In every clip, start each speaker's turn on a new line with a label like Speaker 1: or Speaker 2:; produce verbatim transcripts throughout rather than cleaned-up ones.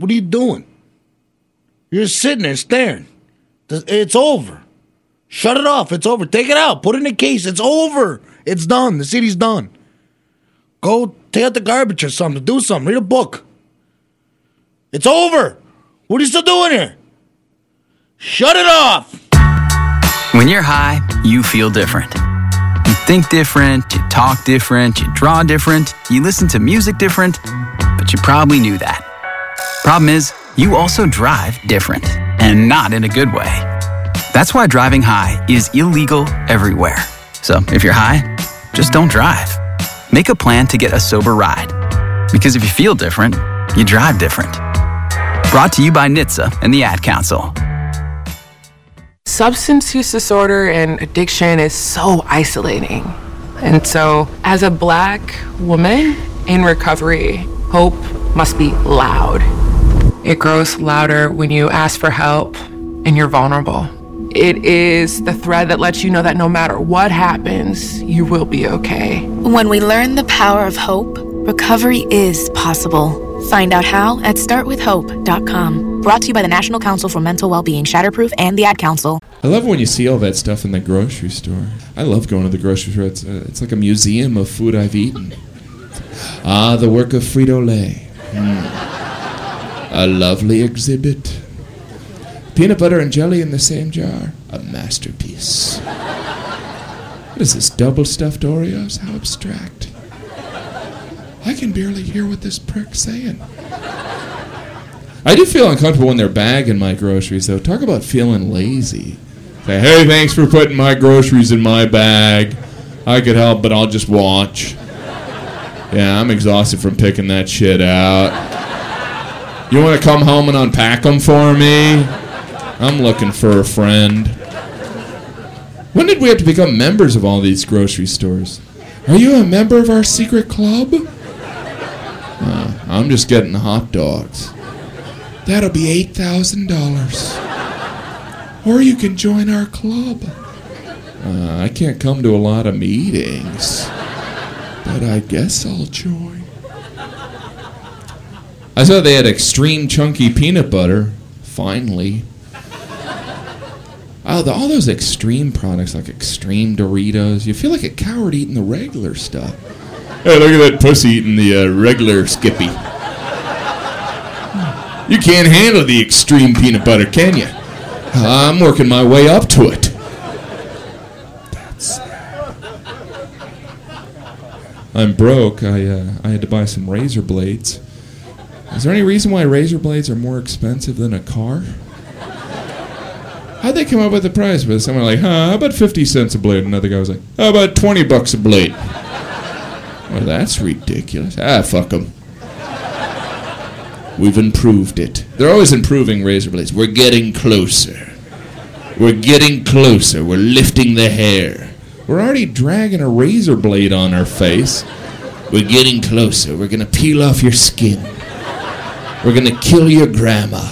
Speaker 1: What are you doing? You're just sitting there staring. It's over. Shut it off. It's over. Take it out. Put it in a case. It's over. It's done. The C D's done. Go take out the garbage or something. Do something. Read a book. It's over. What are you still doing here? Shut it off.
Speaker 2: When you're high, you feel different. You think different, you talk different, you draw different, you listen to music different, but you probably knew that. Problem is, you also drive different, and not in a good way. That's why driving high is illegal everywhere. So if you're high, just don't drive. Make a plan to get a sober ride. Because if you feel different, you drive different. Brought to you by N H T S A and the Ad Council.
Speaker 3: Substance use disorder and addiction is so isolating. And so, as a Black woman in recovery, hope must be loud. It grows louder when you ask for help and you're vulnerable. It is the thread that lets you know that no matter what happens, you will be okay.
Speaker 4: When we learn the power of hope, recovery is possible. Find out how at start with hope dot com. Brought to you by the National Council for Mental Wellbeing, Shatterproof, and the Ad Council.
Speaker 5: I love when you see all that stuff in the grocery store. I love going to the grocery store. It's, uh, it's like a museum of food I've eaten. Ah, the work of Frito-Lay. Mm. A lovely exhibit. Peanut butter and jelly in the same jar. A masterpiece. What is this, double stuffed Oreos? How abstract. I can barely hear what this prick's saying. I do feel uncomfortable when they're bagging my groceries, though. Talk about feeling lazy. Say, hey, thanks for putting my groceries in my bag. I could help, but I'll just watch. Yeah, I'm exhausted from picking that shit out. You want to come home and unpack them for me? I'm looking for a friend. When did we have to become members of all these grocery stores? Are you a member of our secret club? Uh, I'm just getting the hot dogs. That'll be eight thousand dollars. Or you can join our club. Uh, I can't come to a lot of meetings, but I guess I'll join. I saw they had extreme chunky peanut butter. Finally. Oh, the, all those extreme products like extreme Doritos. You feel like a coward eating the regular stuff. Hey, look at that pussy eating the uh, regular Skippy. You can't handle the extreme peanut butter, can you? I'm working my way up to it. That's sad. I'm broke. I uh, I had to buy some razor blades. Is there any reason why razor blades are more expensive than a car? How'd they come up with the price? But someone like, huh, how about fifty cents a blade? Another guy was like, how about twenty bucks a blade? Well, that's ridiculous. Ah, fuck them. We've improved it. They're always improving razor blades. We're getting closer. We're getting closer. We're lifting the hair. We're already dragging a razor blade on our face. We're getting closer. We're going to peel off your skin. We're going to kill your grandma.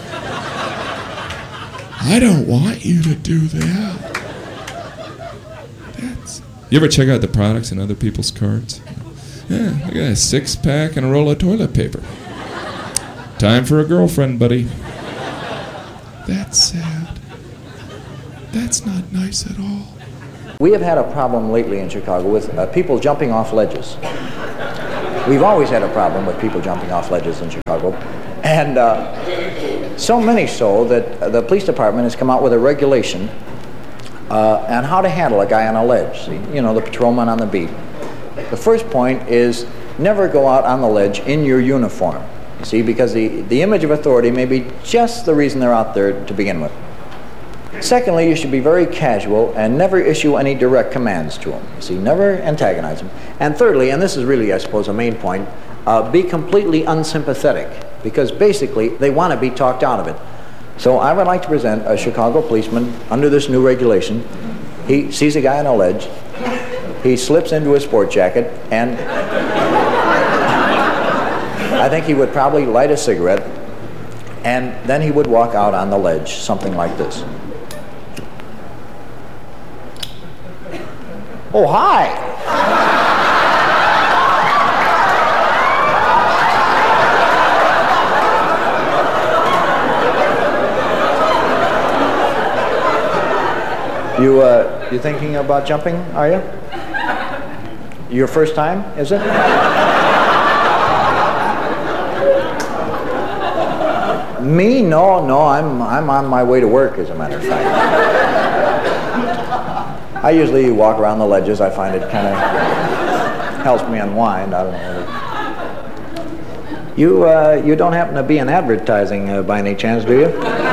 Speaker 5: I don't want you to do that. That's... You ever check out the products in other people's carts? Yeah, I got a six-pack and a roll of toilet paper. Time for a girlfriend, buddy. That's sad. That's not nice at all.
Speaker 6: We have had a problem lately in Chicago with uh, people jumping off ledges. We've always had a problem with people jumping off ledges in Chicago. And uh, so many so that uh, the police department has come out with a regulation uh, on how to handle a guy on a ledge. See, you know, the patrolman on the beat. The first point is never go out on the ledge in your uniform. You see, because the, the image of authority may be just the reason they're out there to begin with. Secondly, you should be very casual and never issue any direct commands to them. You see, never antagonize them. And thirdly, and this is really, I suppose, a main point, uh, be completely unsympathetic, because basically they want to be talked out of it. So I would like to present a Chicago policeman under this new regulation. He sees a guy on a ledge, he slips into his sport jacket, and I think he would probably light a cigarette, and then he would walk out on the ledge, something like this. Oh, hi! You, uh, you thinking about jumping, are you? Your first time, is it? Me? No, no, I'm, I'm on my way to work, as a matter of fact. I usually walk around the ledges. I find it kind of helps me unwind. I don't know. You, uh, you don't happen to be in advertising uh, by any chance, do you?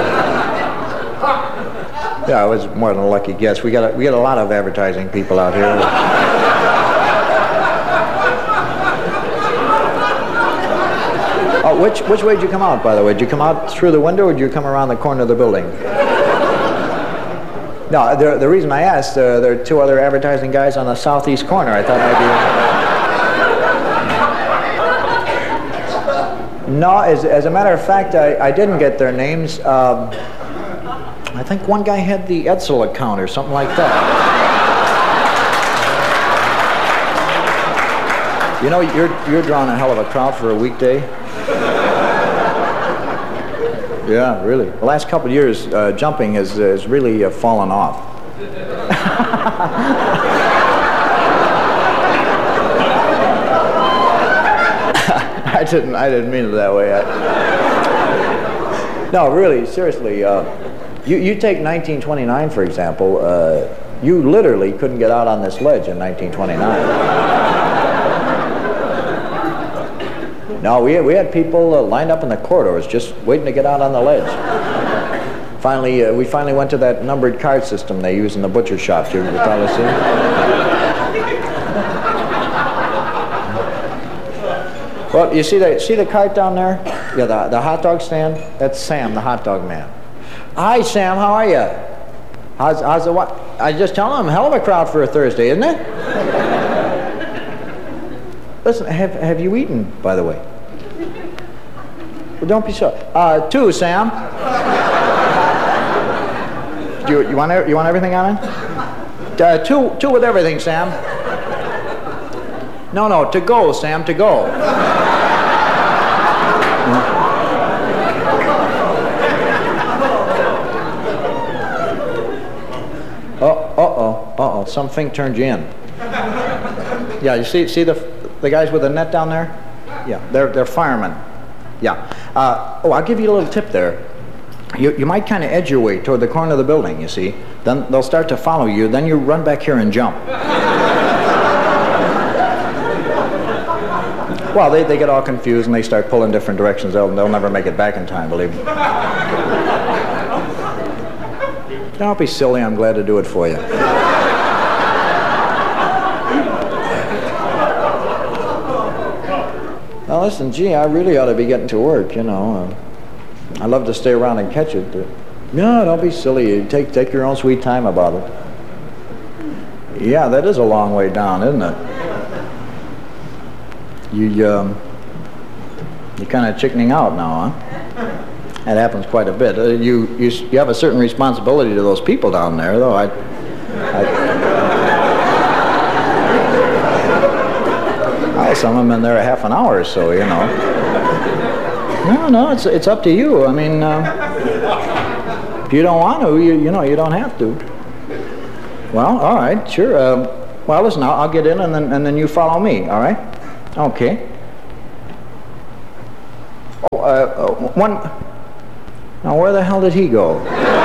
Speaker 6: Yeah, it was more than a lucky guess. We got a, we got a lot of advertising people out here. Oh, which which way did you come out, by the way? Did you come out through the window, or did you come around the corner of the building? No, the, the reason I asked, uh, there are two other advertising guys on the southeast corner. I thought maybe... No, as, as a matter of fact, I, I didn't get their names. Um, I think one guy had the Edsel account or something like that. You know, you're, you're drawing a hell of a crowd for a weekday. Yeah, really. The last couple of years, uh, jumping has, has really uh, fallen off. I didn't. I didn't mean it that way. I... No, really, seriously. Uh, you you take nineteen twenty-nine for example. Uh, you literally couldn't get out on this ledge in nineteen twenty-nine. No, we, we had people uh, lined up in the corridors just waiting to get out on the ledge. Finally, uh, we finally went to that numbered card system they use in the butcher shop. You, you probably see it? Well, you see the, see the cart down there? Yeah, the, the hot dog stand? That's Sam, the hot dog man. Hi, Sam, how are you? How's, how's the what? I just tell him, hell of a crowd for a Thursday, isn't it? Listen, have, have you eaten, by the way? Well, don't be so. Uh, two, Sam. Do you, you want you want everything on it? Uh, two, two with everything, Sam. No, no, to go, Sam, to go. Oh, uh-oh, uh-oh, something turned you in. Yeah, you see, see the the guys with the net down there? Yeah, they're they're firemen. Yeah. Uh, oh, I'll give you a little tip there. You you might kind of edge your way toward the corner of the building. You see, then they'll start to follow you. Then you run back here and jump. Well, they they get all confused and they start pulling different directions. They'll they'll never make it back in time. Believe me. Don't be silly. I'm glad to do it for you. Now listen, gee, I really ought to be getting to work, you know. Uh, I love to stay around and catch it. But, no, don't be silly. Take take your own sweet time about it. Yeah, that is a long way down, isn't it? You um, you're kind of chickening out now, huh? That happens quite a bit. Uh, you you you have a certain responsibility to those people down there, though. I. I Some of them in there a half an hour or so, you know. No, no, it's it's up to you. I mean, uh, if you don't want to, you you know, you don't have to. Well, all right, sure. Uh, well, listen, I'll, I'll get in and then and then you follow me. All right? Okay. Oh, uh, uh, one. Now, where the hell did he go?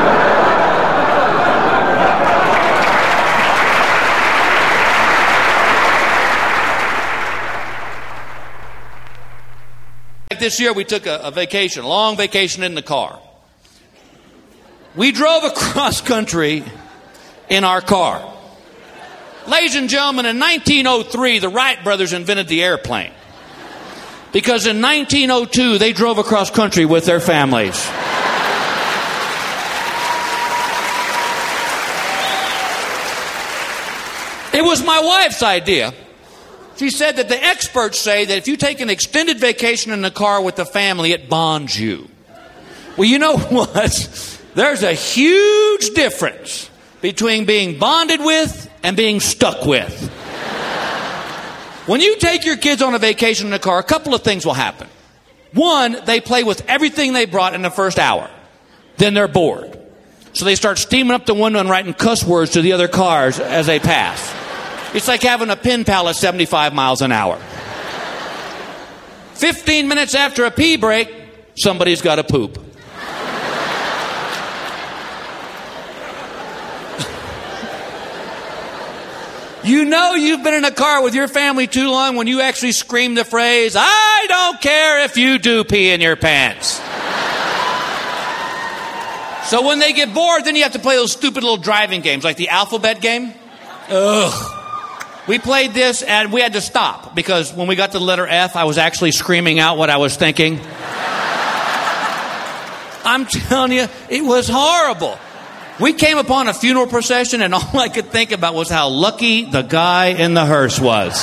Speaker 7: This year we took a, a vacation, a long vacation in the car. We drove across country in our car. Ladies and gentlemen, in nineteen oh three, the Wright brothers invented the airplane. Because in nineteen oh two, they drove across country with their families. It was my wife's idea. She said that the experts say that if you take an extended vacation in the car with the family, it bonds you. Well, you know what? There's a huge difference between being bonded with and being stuck with. When you take your kids on a vacation in the car, a couple of things will happen. One, they play with everything they brought in the first hour. Then they're bored. So they start steaming up the window and writing cuss words to the other cars as they pass. It's like having a pen pal at seventy-five miles an hour. Fifteen minutes after a pee break, somebody's got to poop. You know you've been in a car with your family too long when you actually scream the phrase, "I don't care if you do pee in your pants." So when they get bored, then you have to play those stupid little driving games, like the alphabet game. Ugh. We played this, and we had to stop, because when we got to the letter F, I was actually screaming out what I was thinking. I'm telling you, it was horrible. We came upon a funeral procession, and all I could think about was how lucky the guy in the hearse was.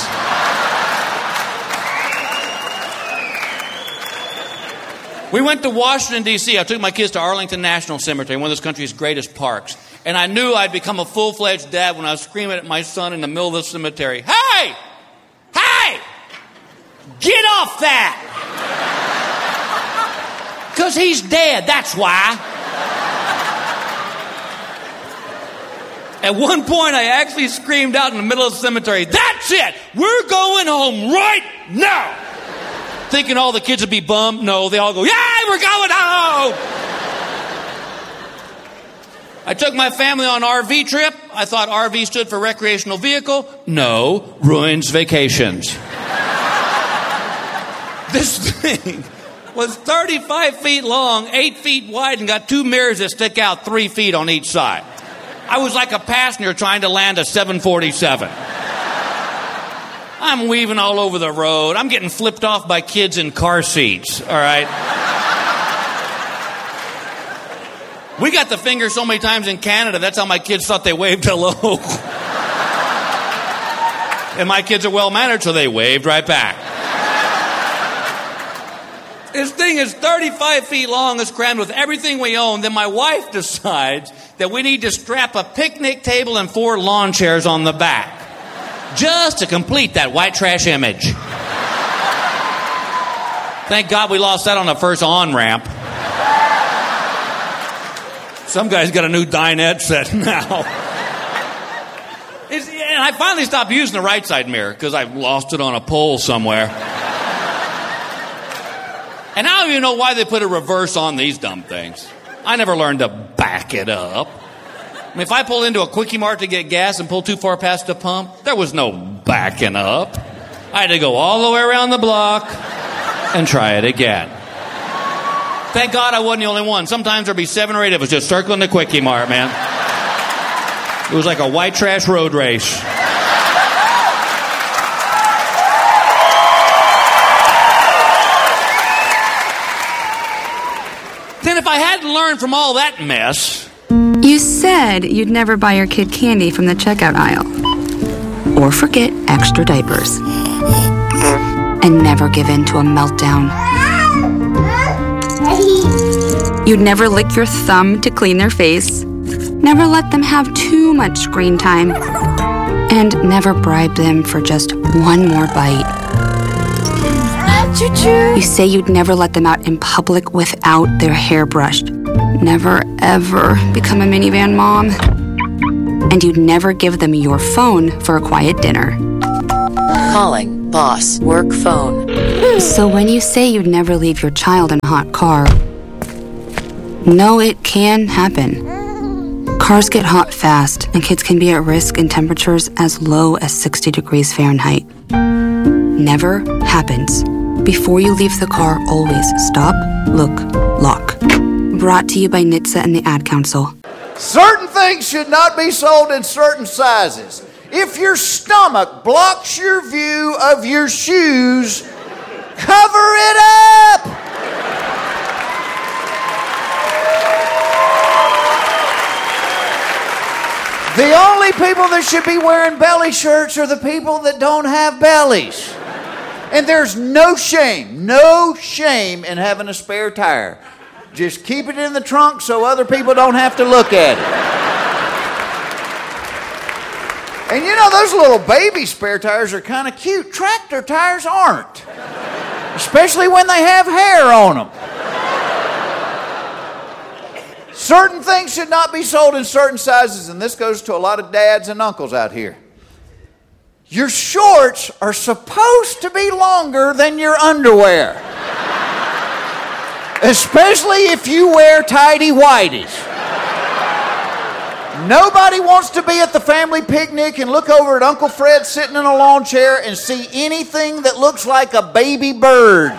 Speaker 7: We went to Washington, D C I took my kids to Arlington National Cemetery, one of this country's greatest parks. And I knew I'd become a full-fledged dad when I was screaming at my son in the middle of the cemetery, "Hey! Hey! Get off that!" Because he's dead, that's why. At one point, I actually screamed out in the middle of the cemetery, "That's it! We're going home right now!" Thinking all the kids would be bummed. No, they all go, "Yeah, we're going home!" I took my family on an R V trip. I thought R V stood for recreational vehicle. No, ruins vacations. This thing was thirty-five feet long, eight feet wide, and got two mirrors that stick out three feet on each side. I was like a passenger trying to land a seven forty-seven. I'm weaving all over the road. I'm getting flipped off by kids in car seats, all right? We got the finger so many times in Canada, that's how my kids thought they waved hello. And my kids are well-mannered, so they waved right back. This thing is thirty-five feet long, it's crammed with everything we own. Then my wife decides that we need to strap a picnic table and four lawn chairs on the back, just to complete that white trash image. Thank God we lost that on the first on-ramp. Some guy's got a new dinette set now. It's, and I finally stopped using the right side mirror because I lost it on a pole somewhere. And I don't even know why they put a reverse on these dumb things. I never learned to back it up. I mean, if I pull into a Quickie Mart to get gas and pull too far past the pump, there was no backing up. I had to go all the way around the block and try it again. Thank God I wasn't the only one. Sometimes there'd be seven or eight of us just circling the Quickie Mart, man. It was like a white trash road race. Then if I hadn't learned from all that mess...
Speaker 8: You said you'd never buy your kid candy from the checkout aisle. Or forget extra diapers. And never give in to a meltdown. You'd never lick your thumb to clean their face. Never let them have too much screen time. And never bribe them for just one more bite. You say you'd never let them out in public without their hair brushed. Never, ever become a minivan mom. And you'd never give them your phone for a quiet dinner.
Speaker 9: Calling boss work phone.
Speaker 8: So when you say you'd never leave your child in a hot car, no, it can happen. Cars get hot fast, and kids can be at risk in temperatures as low as sixty degrees Fahrenheit. Never happens. Before you leave the car, always stop, look, lock. Brought to you by N H T S A and the Ad Council.
Speaker 6: Certain things should not be sold in certain sizes. If your stomach blocks your view of your shoes, cover it up! The only people that should be wearing belly shirts are the people that don't have bellies. And there's no shame, no shame in having a spare tire. Just keep it in the trunk so other people don't have to look at it. And you know, those little baby spare tires are kind of cute. Tractor tires aren't. Especially when they have hair on them. Certain things should not be sold in certain sizes, and this goes to a lot of dads and uncles out here. Your shorts are supposed to be longer than your underwear. Especially if you wear tighty-whities. Nobody wants to be at the family picnic and look over at Uncle Fred sitting in a lawn chair and see anything that looks like a baby bird.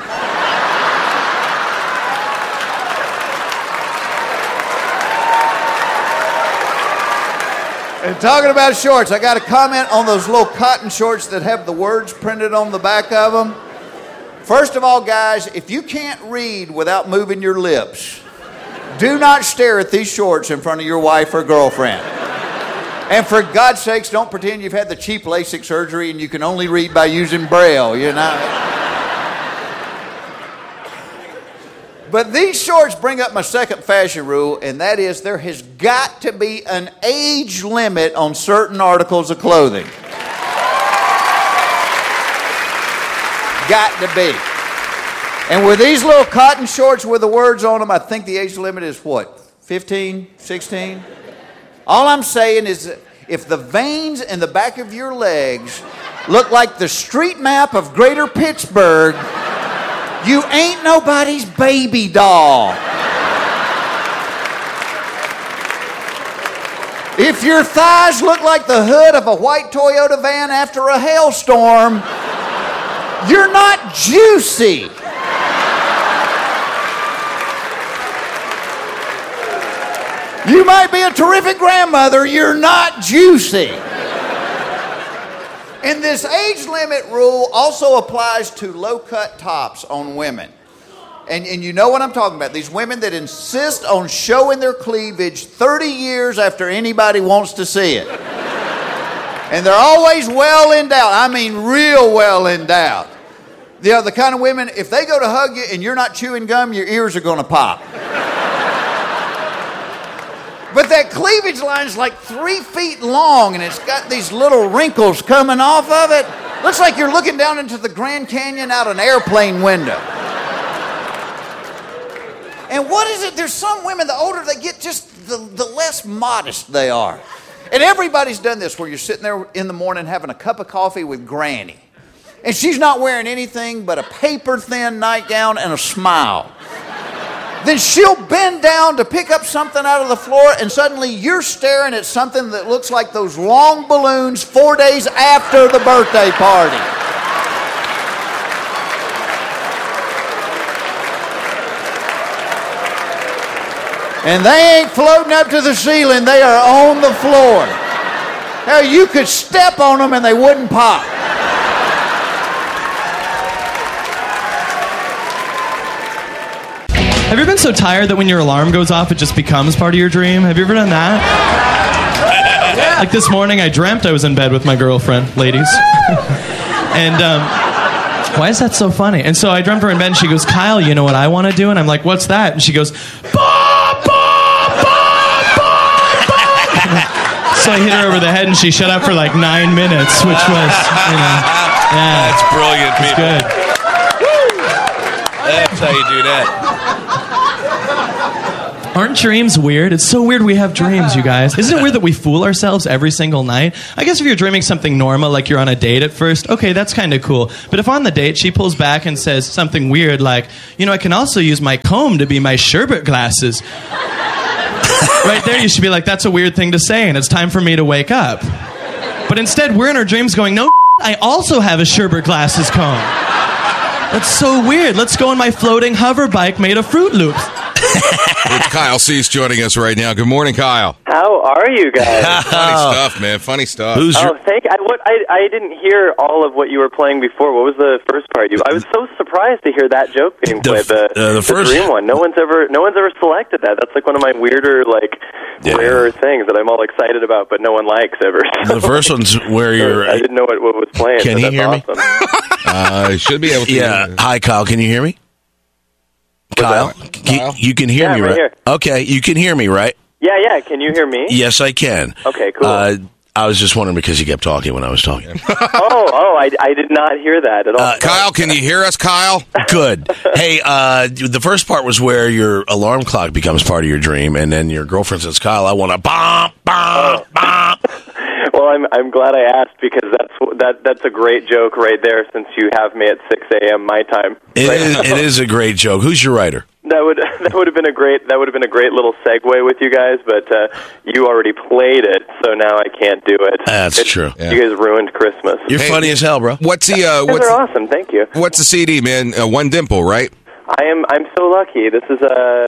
Speaker 6: And talking about shorts, I got a comment on those little cotton shorts that have the words printed on the back of them. First of all, guys, if you can't read without moving your lips, do not stare at these shorts in front of your wife or girlfriend. And for God's sakes, don't pretend you've had the cheap LASIK surgery and you can only read by using Braille, you know? But these shorts bring up my second fashion rule, and that is there has got to be an age limit on certain articles of clothing. Got to be. And with these little cotton shorts with the words on them, I think the age limit is what, fifteen, sixteen? All I'm saying is that if the veins in the back of your legs look like the street map of Greater Pittsburgh, you ain't nobody's baby doll. If your thighs look like the hood of a white Toyota van after a hailstorm, you're not juicy. You might be a terrific grandmother, you're not juicy. And this age limit rule also applies to low-cut tops on women. And, and you know what I'm talking about. These women that insist on showing their cleavage thirty years after anybody wants to see it. And they're always well endowed. I mean real well endowed. You know, the kind of women, if they go to hug you and you're not chewing gum, your ears are going to pop. But that cleavage line is like three feet long, and it's got these little wrinkles coming off of it. Looks like you're looking down into the Grand Canyon out an airplane window. And what is it? There's some women, the older they get, just the, the less modest they are. And everybody's done this, where you're sitting there in the morning having a cup of coffee with Granny. And she's not wearing anything but a paper-thin nightgown and a smile. Then she'll bend down to pick up something out of the floor, and suddenly you're staring at something that looks like those long balloons four days after the birthday party. And they ain't floating up to the ceiling, they are on the floor. Hell, you could step on them and they wouldn't pop.
Speaker 10: Have you ever been so tired that when your alarm goes off, it just becomes part of your dream? Have you ever done that? Yeah. Like this morning, I dreamt I was in bed with my girlfriend, ladies. And um, why is that so funny? And so I dreamt her in bed, and she goes, Kyle, you know what I want to do? And I'm like, what's that? And she goes, bah, bah, bah, bah, bah. So I hit her over the head, and she shut up for like nine minutes, which was, you know, yeah.
Speaker 11: That's brilliant,
Speaker 10: it's
Speaker 11: people.
Speaker 10: Good.
Speaker 11: That's how you do that.
Speaker 10: Aren't dreams weird? It's so weird we have dreams, you guys. Isn't it weird that we fool ourselves every single night? I guess if you're dreaming something normal, like you're on a date at first, okay, that's kind of cool. But if on the date she pulls back and says something weird like, you know, I can also use my comb to be my sherbet glasses. Right there, you should be like, that's a weird thing to say, and it's time for me to wake up. But instead, we're in our dreams going, no, I also have a sherbet glasses comb. That's so weird. Let's go on my floating hover bike made of Fruit Loops.
Speaker 11: It's Kyle Cease joining us right now. Good morning, Kyle.
Speaker 12: How are you guys?
Speaker 11: Funny stuff, man. Funny stuff.
Speaker 12: Who's oh, your... thank. I, what, I I didn't hear all of what you were playing before. What was the first part? You, I was so surprised to hear that joke being played. The the, uh, the, the first dream one. No one's ever no one's ever selected that. That's like one of my weirder, like yeah. rarer things that I'm all excited about, but no one likes ever.
Speaker 13: The first one's where you're.
Speaker 12: I didn't know what, what was playing.
Speaker 13: Can he hear
Speaker 12: awesome.
Speaker 13: me?
Speaker 11: uh, should be able to.
Speaker 13: Yeah. Hear Hi, Kyle. Can you hear me? Kyle, Kyle? You, you can hear
Speaker 12: yeah,
Speaker 13: me,
Speaker 12: right?
Speaker 13: right?
Speaker 12: Here.
Speaker 13: Okay, you can hear me, right?
Speaker 12: Yeah, yeah. Can you hear me?
Speaker 13: Yes, I can.
Speaker 12: Okay, cool.
Speaker 13: Uh, I was just wondering because you kept talking when I was talking.
Speaker 12: oh, oh, I, I did not hear that at all.
Speaker 11: Uh, Kyle, can you hear us, Kyle?
Speaker 13: Good. Hey, uh, the first part was where your alarm clock becomes part of your dream, and then your girlfriend says, Kyle, I want to bomb, bomb, bomb.
Speaker 12: Well, I'm I'm glad I asked because that's that that's a great joke right there. Since you have me at six a.m. my time,
Speaker 13: it
Speaker 12: right
Speaker 13: is, it is a great joke. Who's your writer?
Speaker 12: That would that would have been a great that would have been a great little segue with you guys, but uh, you already played it, so now I can't do it.
Speaker 13: That's
Speaker 12: it,
Speaker 13: true.
Speaker 12: You guys ruined Christmas.
Speaker 13: You're hey, funny as hell, bro.
Speaker 11: What's the? Uh,
Speaker 12: you guys
Speaker 11: what's,
Speaker 12: are awesome. Thank you.
Speaker 11: What's the C D, man? Uh, One Dimple, right?
Speaker 12: I am. I'm so lucky. This is a,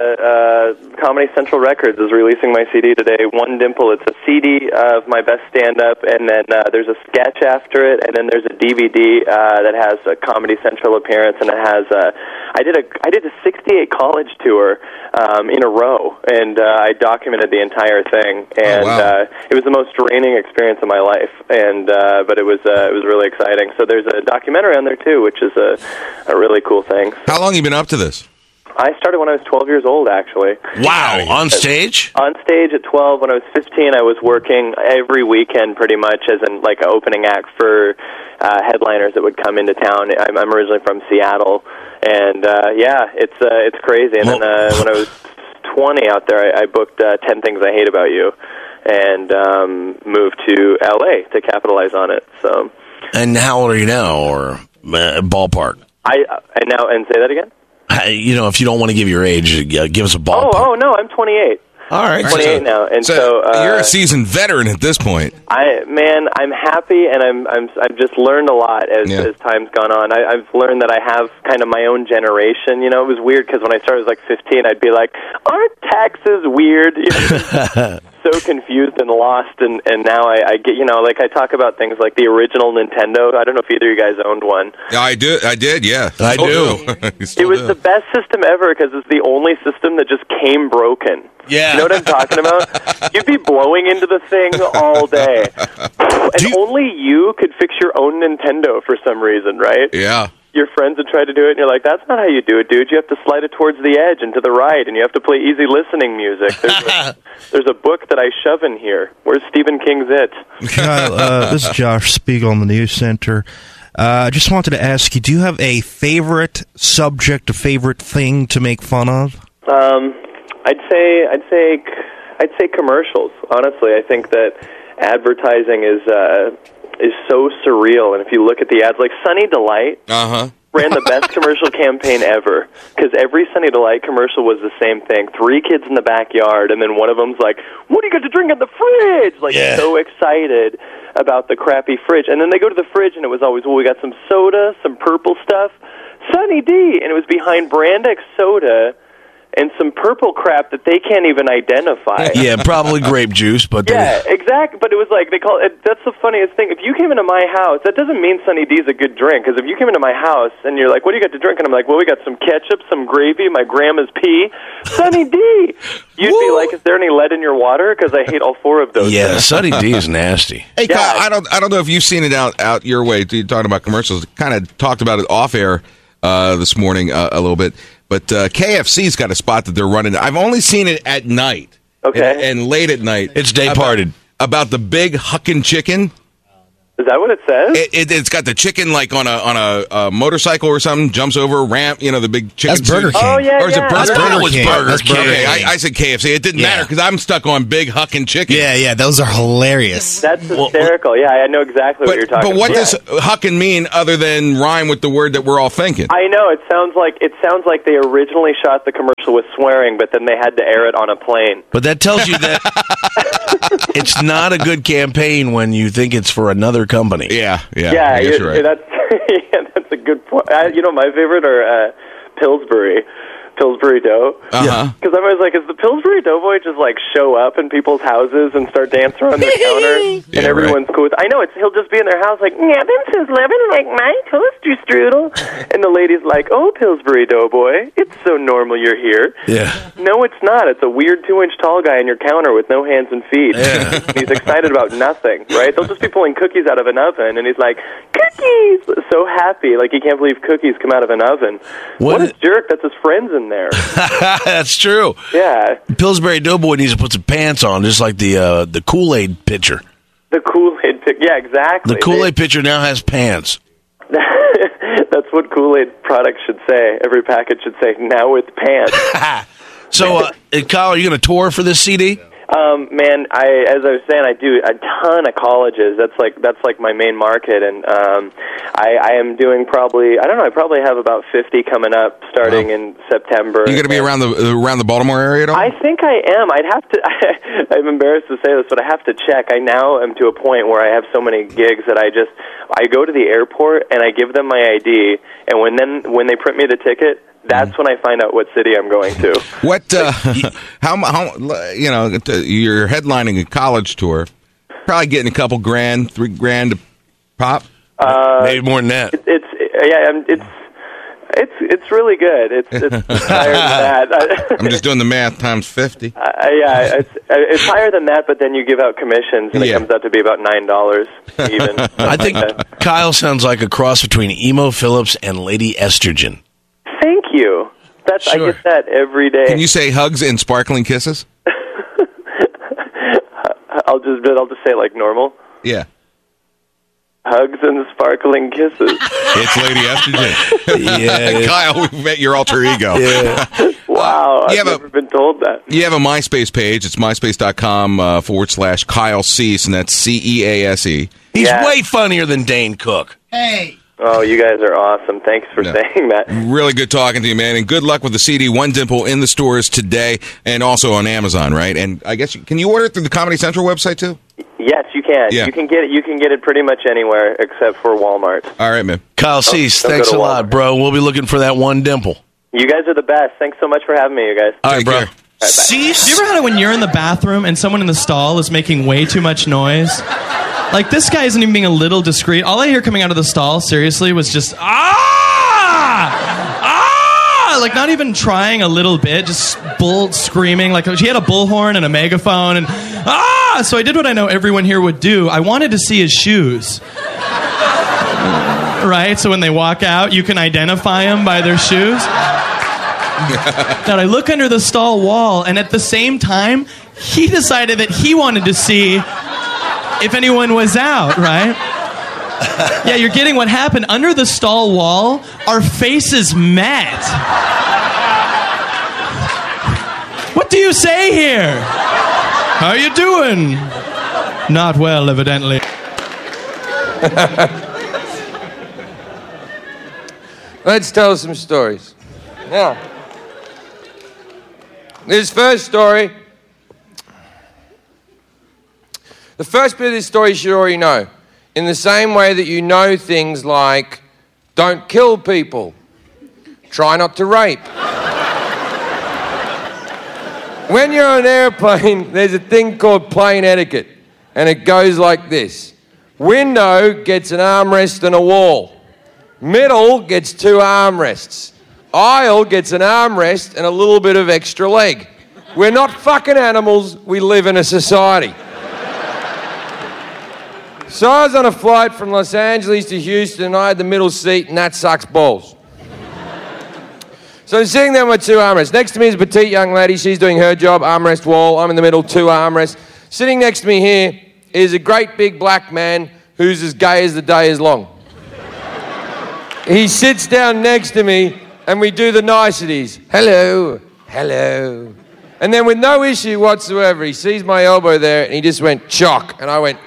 Speaker 12: uh Comedy Central Records is releasing my C D today. One Dimple. It's a C D of my best stand-up, and then uh, there's a sketch after it, and then there's a D V D uh, that has a Comedy Central appearance, and it has. Uh, I did a I did a sixty-eight college tour um, in a row, and uh, I documented the entire thing, and
Speaker 11: oh, wow.
Speaker 12: uh, it was the most draining experience of my life, and uh, but it was uh, it was really exciting. So there's a documentary on there too, which is a a really cool thing.
Speaker 11: How long have you been up to this?
Speaker 12: I started when I was twelve years old, actually.
Speaker 13: Wow, on stage?
Speaker 12: On stage at twelve. When I was fifteen, I was working every weekend pretty much as an like an opening act for uh, headliners that would come into town. I'm, I'm originally from Seattle, and uh, yeah, it's uh, it's crazy. And then uh, when I was twenty out there, I, I booked uh, ten Things I Hate About You, and um, moved to L A to capitalize on it. So.
Speaker 13: And how old are you now, or uh, ballpark?
Speaker 12: I and now and say that again.
Speaker 13: You know, if you don't want to give your age, uh, give us a ballpark.
Speaker 12: Oh, oh no, I'm twenty-eight.
Speaker 13: All right,
Speaker 12: twenty-eight
Speaker 11: so,
Speaker 12: now, and
Speaker 11: so,
Speaker 12: so uh,
Speaker 11: you're a seasoned veteran at this point.
Speaker 12: I man, I'm happy, and I'm I'm I've just learned a lot as
Speaker 11: yeah.
Speaker 12: as time's gone on. I, I've learned that I have kind of my own generation. You know, it was weird because when I started, I was like fifteen. I'd be like, "Aren't taxes weird?" You know? So confused and lost, and and now I, I get, you know, like I talk about things like the original Nintendo. I don't know if either of you guys owned one.
Speaker 11: Yeah, I do. I did. Yeah,
Speaker 13: I
Speaker 11: Still
Speaker 13: do.
Speaker 11: do.
Speaker 12: It was
Speaker 11: do.
Speaker 12: the best system ever because it's the only system that just came broken.
Speaker 13: Yeah.
Speaker 12: You know what I'm talking about? You'd be blowing into the thing all day. And
Speaker 13: you-
Speaker 12: only you could fix your own Nintendo for some reason, right?
Speaker 11: Yeah.
Speaker 12: Your friends would try to do it, and you're like, that's not how you do it, dude. You have to slide it towards the edge and to the right, and you have to play easy listening music. There's a, there's a book that I shove in here. Where's Stephen King's It?
Speaker 14: Kyle, uh, this is Josh Spiegel on the News Center. I uh, just wanted to ask you, do you have a favorite subject, a favorite thing to make fun of?
Speaker 12: Um, I'd say, I'd say, I'd say commercials. Honestly, I think that advertising is uh, is so surreal, and if you look at the ads, like Sunny Delight
Speaker 11: uh-huh.
Speaker 12: ran the best commercial campaign ever, because every Sunny Delight commercial was the same thing: three kids in the backyard, and then one of them's like, "What do you got to drink in the fridge?" Like
Speaker 13: yeah.
Speaker 12: so excited about the crappy fridge, and then they go to the fridge, and it was always, "Well, we got some soda, some purple stuff, Sunny D," and it was behind Brand X soda and some purple crap that they can't even identify.
Speaker 13: Yeah, probably grape juice, but
Speaker 12: yeah, exactly. But it was like they call it. That's the funniest thing. If you came into my house, that doesn't mean Sunny D's a good drink. Because if you came into my house and you're like, "What do you got to drink?" and I'm like, "Well, we got some ketchup, some gravy, my grandma's pee, Sunny D." You'd Woo! Be like, "Is there any lead in your water?" Because I hate all four of those.
Speaker 13: Yeah,
Speaker 12: things.
Speaker 13: Sunny D is nasty.
Speaker 11: Hey,
Speaker 12: Yeah.
Speaker 11: Kyle, I don't, I don't know if you've seen it out, out your way. You're talking about commercials. Kind of talked about it off air uh, this morning uh, a little bit. But uh, K F C's got a spot that they're running. I've only seen it at night.
Speaker 12: Okay.
Speaker 11: And, and late at night.
Speaker 13: It's day
Speaker 11: about,
Speaker 13: parted.
Speaker 11: About the big hucking chicken.
Speaker 12: Is that what it says?
Speaker 11: It, it, it's got the chicken like on a on a, a motorcycle or something, jumps over a ramp, you know, the big chicken.
Speaker 15: That's Burger
Speaker 11: suit.
Speaker 15: King.
Speaker 12: Oh, yeah,
Speaker 11: Or is
Speaker 12: yeah.
Speaker 11: it Burger,
Speaker 15: That's Burger
Speaker 11: was
Speaker 15: King.
Speaker 11: Burger
Speaker 15: That's
Speaker 11: King.
Speaker 15: Burger
Speaker 11: Okay,
Speaker 15: King.
Speaker 11: I, I said K F C. It didn't
Speaker 15: Yeah.
Speaker 11: matter because I'm stuck on big hucking chicken.
Speaker 15: Yeah, yeah, those are hilarious.
Speaker 12: That's hysterical. Yeah, I know exactly what
Speaker 11: But,
Speaker 12: you're talking
Speaker 11: but what
Speaker 12: about.
Speaker 11: does hucking mean other than rhyme with the word that we're all thinking?
Speaker 12: I know it sounds like it sounds like they originally shot the commercial with swearing, but then they had to air it on a plane.
Speaker 13: But that tells you that it's not a good campaign when you think it's for another company.
Speaker 11: Yeah, yeah,
Speaker 12: Yeah,
Speaker 11: I guess
Speaker 12: you're-
Speaker 11: you're right.
Speaker 12: that's yeah, that's a good point. I, you know, my favorite are uh, Pillsbury, Pillsbury Dough.
Speaker 11: Uh-huh.
Speaker 12: Because I was like, is the Pillsbury Doughboy just like show up in people's houses and start dancing around their counter, and
Speaker 11: Yeah,
Speaker 12: everyone's cool with? I know it's he'll just be in their house like, yeah, this is living like my toaster strudel, and the lady's like, oh, Pillsbury Doughboy, it's so normal you're here.
Speaker 13: Yeah.
Speaker 12: No, it's not. It's a weird two-inch tall guy in your counter with no hands and feet.
Speaker 13: Yeah.
Speaker 12: And he's excited about nothing, right? They'll just be pulling cookies out of an oven, and he's like, cookies! So happy, like he can't believe cookies come out of an oven.
Speaker 13: What
Speaker 12: What,
Speaker 13: is-
Speaker 12: a jerk, that's his friends in there.
Speaker 13: That's true.
Speaker 12: Yeah.
Speaker 13: Pillsbury Doughboy needs to put some pants on, just like the uh, the Kool-Aid pitcher.
Speaker 12: The Kool-Aid pitcher. Yeah, exactly.
Speaker 13: The Kool-Aid pitcher now has pants.
Speaker 12: That's what Kool-Aid products should say. Every package should say, now with pants.
Speaker 13: So, uh, Kyle, are you going to tour for this C D?
Speaker 12: Um, man, I as I was saying, I do a ton of colleges. That's like that's like my main market, and um, I, I am doing probably I don't know. I probably have about fifty coming up starting wow. in September.
Speaker 11: You going to be around the around the Baltimore area at all?
Speaker 12: I think I am. I'd have to. I'm embarrassed to say this, but I have to check. I now am to a point where I have so many gigs that I just I go to the airport and I give them my I D, and when then when they print me the ticket. That's when I find out what city I'm going to.
Speaker 11: What, uh, how, how, you know, you're headlining a college tour, probably getting a couple grand, three grand to pop?
Speaker 12: Uh,
Speaker 13: Maybe more than that.
Speaker 12: It, it's, yeah, it's, it's, it's really good. It's, it's higher than that.
Speaker 11: I'm just doing the math times fifty.
Speaker 12: Uh, yeah, it's, it's higher than that, but then you give out commissions, and yeah. it comes out to be about nine dollars even.
Speaker 13: I think Kyle sounds like a cross between Emo Phillips and Lady Estrogen.
Speaker 12: Thank you. That's sure. I get that every day.
Speaker 11: Can you say hugs and sparkling kisses?
Speaker 12: I'll just I'll just say it like normal.
Speaker 11: Yeah.
Speaker 12: Hugs and sparkling kisses.
Speaker 11: It's Lady Estrogen.
Speaker 13: Yeah.
Speaker 11: Kyle, we met your alter ego.
Speaker 12: Yeah. Wow,
Speaker 11: you
Speaker 12: I've never
Speaker 11: a,
Speaker 12: been told that.
Speaker 11: You have a MySpace page. It's myspace.com uh, forward slash Kyle Cease, and that's C E A S E.
Speaker 13: He's yeah. way funnier than Dane Cook.
Speaker 15: Hey.
Speaker 12: Oh, you guys are awesome. Thanks for no. saying that.
Speaker 11: Really good talking to you, man. And good luck with the C D One Dimple in the stores today and also on Amazon, right? And I guess, you, can you order it through the Comedy Central website, too?
Speaker 12: Yes, you can.
Speaker 11: Yeah.
Speaker 12: You can get it. You can get it pretty much anywhere except for Walmart.
Speaker 11: All right, man.
Speaker 13: Kyle Cease, don't, don't thanks a lot, bro. We'll be looking for that one dimple.
Speaker 12: You guys are the best. Thanks so much for having me, you guys.
Speaker 13: All right, bro.
Speaker 12: Right,
Speaker 10: Cease? Have you ever had it when you're in the bathroom and someone in the stall is making way too much noise? Like, this guy isn't even being a little discreet. All I hear coming out of the stall, seriously, was just, ah! Ah! Like, not even trying a little bit, just bull screaming. Like, he had a bullhorn and a megaphone, and, ah! So I did what I know everyone here would do. I wanted to see his shoes. Right? So when they walk out, you can identify them by their shoes. Now, I look under the stall wall, and at the same time, he decided that he wanted to see if anyone was out, right? Yeah, you're getting what happened. Under the stall wall, our faces met. What do you say here? How you doing? Not well, evidently.
Speaker 16: Let's tell some stories. Now, this first story... The first bit of this story you should already know. In the same way that you know things like, don't kill people, try not to rape. When you're on an airplane, there's a thing called plane etiquette, and it goes like this. Window gets an armrest and a wall. Middle gets two armrests. Aisle gets an armrest and a little bit of extra leg. We're not fucking animals, we live in a society. So I was on a flight from Los Angeles to Houston, and I had the middle seat, and that sucks balls. So I'm sitting there with my two armrests. Next to me is a petite young lady. She's doing her job, armrest wall. I'm in the middle, two armrests. Sitting next to me here is a great big black man who's as gay as the day is long. He sits down next to me, and we do the niceties. Hello, hello. And then with no issue whatsoever, he sees my elbow there, and he just went, chock. And I went...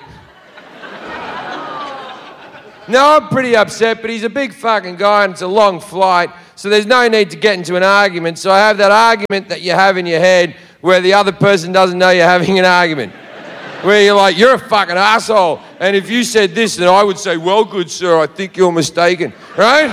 Speaker 16: No, I'm pretty upset, but he's a big fucking guy and it's a long flight, so there's no need to get into an argument. So I have that argument that you have in your head where the other person doesn't know you're having an argument. Where you're like, you're a fucking asshole. And if you said this, then I would say, well, good sir, I think you're mistaken. Right?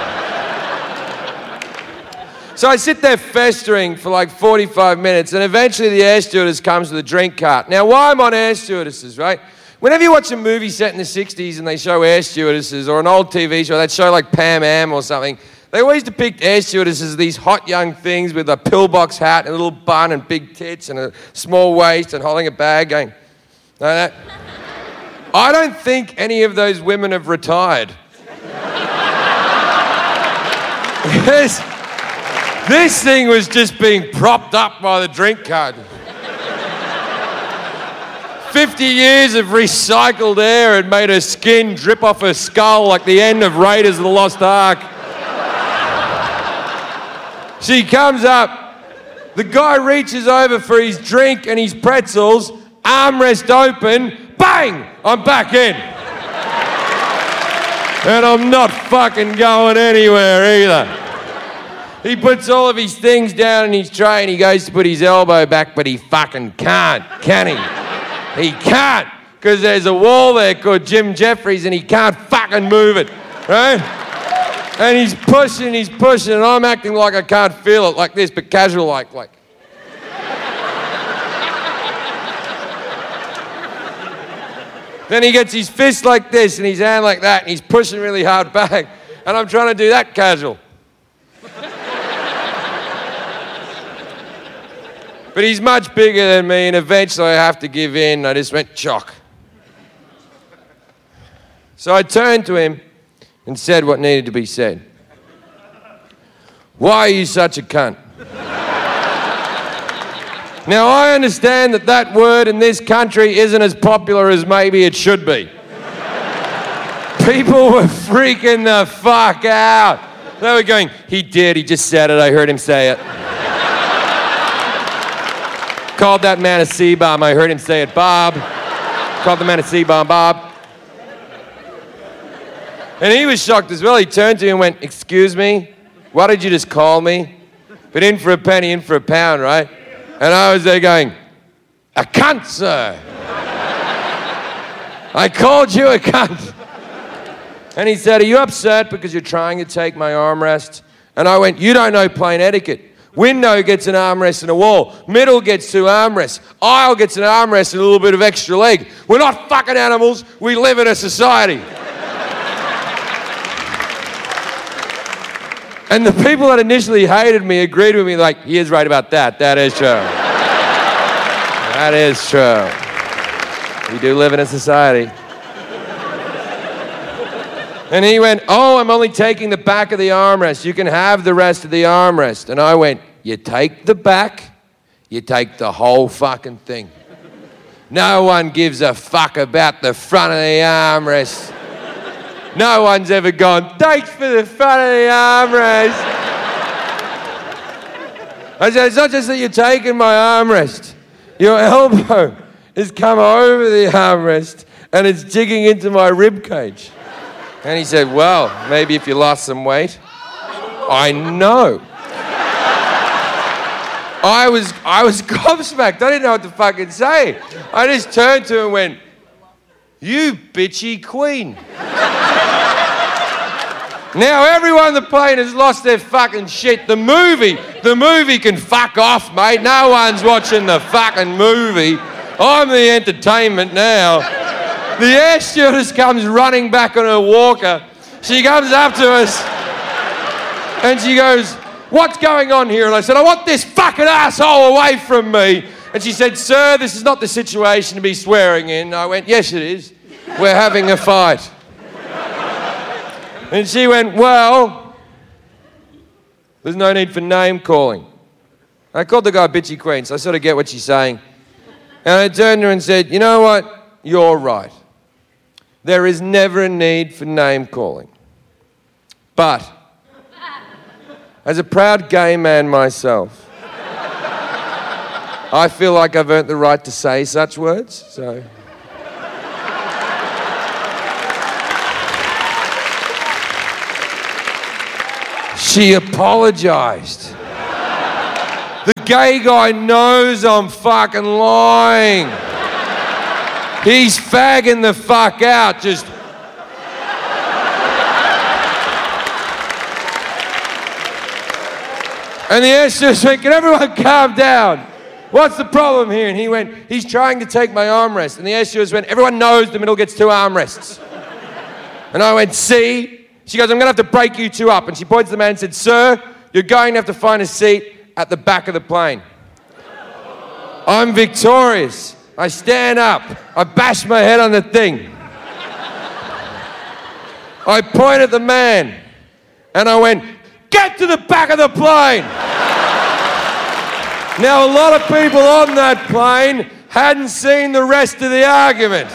Speaker 16: So I sit there festering for like forty-five minutes, and eventually the air stewardess comes with a drink cart. Now, why I'm on air stewardesses, right? Whenever you watch a movie set in the sixties and they show air stewardesses, or an old T V show, that show like Pam Am or something, they always depict air stewardesses as these hot young things with a pillbox hat and a little bun and big tits and a small waist and holding a bag going, know that? I don't think any of those women have retired. this, this thing was just being propped up by the drink cart. fifty years of recycled air had made her skin drip off her skull like the end of Raiders of the Lost Ark. She comes up. The guy reaches over for his drink and his pretzels, armrest open, bang! I'm back in. And I'm not fucking going anywhere either. He puts all of his things down in his tray and he goes to put his elbow back, but he fucking can't, can he? He can't, because there's a wall there called Jim Jeffries and he can't fucking move it, right? And he's pushing, he's pushing, and I'm acting like I can't feel it, like this, but casual like, like. Then he gets his fist like this and his hand like that, and he's pushing really hard back, and I'm trying to do that casual. But he's much bigger than me, and eventually I have to give in. I just went, chock. So I turned to him and said what needed to be said. Why are you such a cunt? Now, I understand that that word in this country isn't as popular as maybe it should be. People were freaking the fuck out. They were going, he did, he just said it, I heard him say it. Called that man a C-bomb, I heard him say it, Bob. Called the man a C-bomb, Bob. And he was shocked as well. He turned to me and went, excuse me, what did you just call me? But in for a penny, in for a pound, right? And I was there going, a cunt, sir. I called you a cunt. And he said, are you upset because you're trying to take my armrest? And I went, you don't know plain etiquette. Window gets an armrest and a wall. Middle gets two armrests. Aisle gets an armrest and a little bit of extra leg. We're not fucking animals. We live in a society. And the people that initially hated me agreed with me like, he is right about that. That is true. That is true. We do live in a society. And he went, oh, I'm only taking the back of the armrest. You can have the rest of the armrest. And I went, you take the back, you take the whole fucking thing. No one gives a fuck about the front of the armrest. No one's ever gone, thanks for the front of the armrest. I said, it's not just that you're taking my armrest. Your elbow has come over the armrest and it's digging into my rib cage. And he said, well, maybe if you lost some weight. I know. I was, I was gobsmacked. I didn't know what to fucking say. I just turned to him and went, you bitchy queen. Now everyone on the plane has lost their fucking shit. The movie, the movie can fuck off, mate. No one's watching the fucking movie. I'm the entertainment now. The air stewardess comes running back on her walker. She comes up to us and she goes, what's going on here? And I said, I want this fucking asshole away from me. And she said, sir, this is not the situation to be swearing in. And I went, yes, it is. We're having a fight. And she went, well, there's no need for name calling. I called the guy bitchy queen, so I sort of get what she's saying. And I turned to her and said, you know what? You're right. There is never a need for name calling. But, as a proud gay man myself, I feel like I've earned the right to say such words, so... She apologized. The gay guy knows I'm fucking lying. He's fagging the fuck out, just... And the air stewardess went, can everyone calm down? What's the problem here? And he went, he's trying to take my armrest. And the air stewardess went, everyone knows the middle gets two armrests. And I went, see? She goes, I'm going to have to break you two up. And she points to the man and said, sir, you're going to have to find a seat at the back of the plane. I'm victorious. I stand up. I bash my head on the thing. I point at the man and I went, get to the back of the plane. Now, a lot of people on that plane hadn't seen the rest of the argument.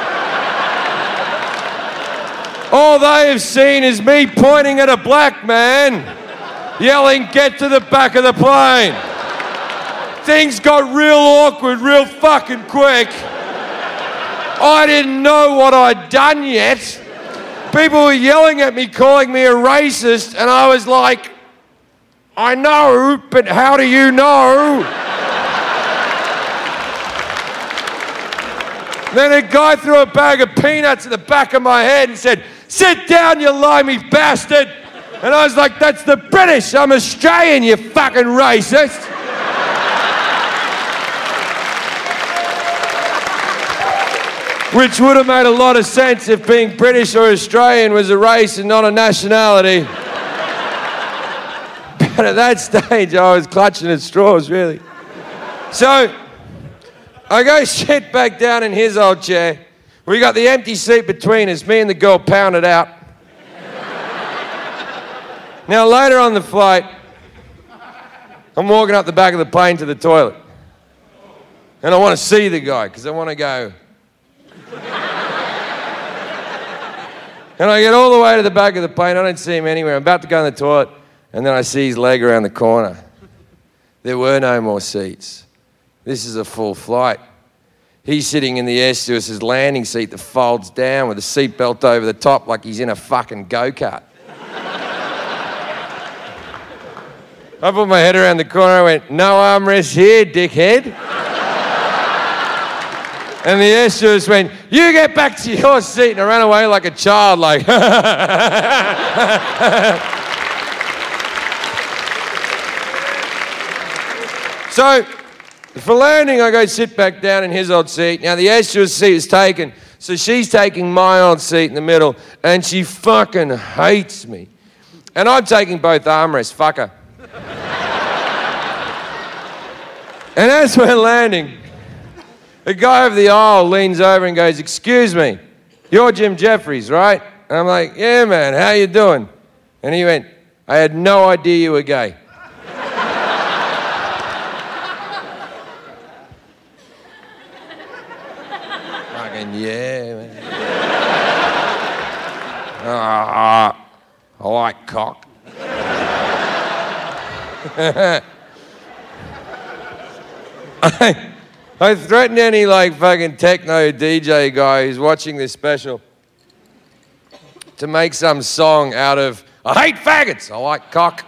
Speaker 16: All they have seen is me pointing at a black man, yelling, "Get to the back of the plane." Things got real awkward real fucking quick. I didn't know what I'd done yet. People were yelling at me, calling me a racist, and I was like, I know, but how do you know? Then a guy threw a bag of peanuts at the back of my head and said, "Sit down, you limey bastard." And I was like, "That's the British. I'm Australian, you fucking racist." Which would have made a lot of sense if being British or Australian was a race and not a nationality. But at that stage, I was clutching at straws, really. So, I go sit back down in his old chair. We got the empty seat between us. Me and the girl pounded out. Now, later on the flight, I'm walking up the back of the plane to the toilet. And I want to see the guy, because I want to go... And I get all the way to the back of the plane. I don't see him anywhere. I'm about to go in the toilet, and then I see his leg around the corner. There were no more seats. This is a full flight. He's sitting in the air stewardess's landing seat that folds down with a seatbelt over the top like he's in a fucking go-kart. I put my head around the corner. I went, "No armrest here, dickhead." And the air stewardess went, "You get back to your seat." And I ran away like a child, like. So, for landing, I go sit back down in his old seat. Now, the air stewardess seat is taken, so she's taking my old seat in the middle, and she fucking hates me. And I'm taking both armrests, fuck her. And as we're landing, the guy over the aisle leans over and goes, "Excuse me, you're Jim Jeffries, right?" And I'm like, "Yeah, man, how you doing?" And he went, "I had no idea you were gay." Fucking yeah, man. uh, I like cock. I, I threatened any like fucking techno D J guy who's watching this special to make some song out of "I hate faggots, I like cock."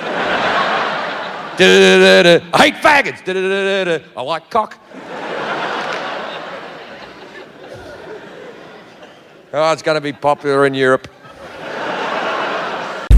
Speaker 16: I hate faggots, I like cock. Oh, it's going to be popular in Europe.